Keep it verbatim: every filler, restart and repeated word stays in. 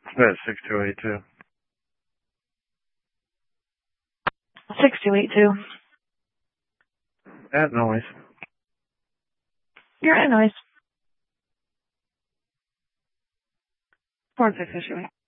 That's six two eight two. six two eight two. At noise. You're at noise. Four six issuing.